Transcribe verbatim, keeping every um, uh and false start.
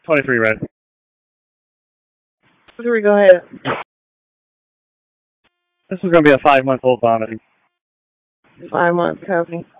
twenty-three red. twenty-three, go ahead. This is going to be a five-month-old vomiting. Five months, copy.